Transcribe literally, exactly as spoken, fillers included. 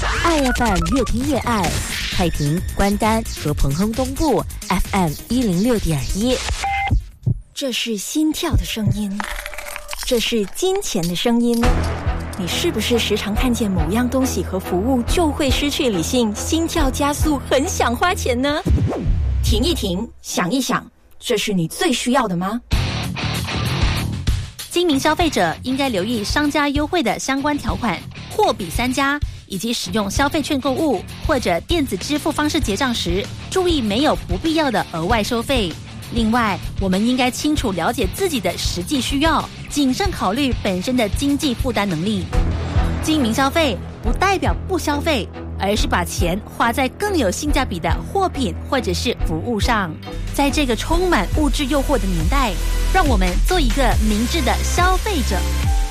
爱 F M 越听越爱，太平、关丹和彭亨东部 F M 一零六点一。 这是心跳的声音，这是金钱的声音。你是不是时常看见某样东西和服务就会失去理性，心跳加速，很想花钱呢？停一停，想一想，这是你最需要的吗？ 精明消费者应该留意商家优惠的相关条款，货比三家，以及使用消费券购物或者电子支付方式结账时，注意没有不必要的额外收费。另外，我们应该清楚了解自己的实际需要，谨慎考虑本身的经济负担能力。精明消费不代表不消费，而是把钱花在更有性价比的货品或者是服务上。在这个充满物质诱惑的年代，让我们做一个明智的消费者。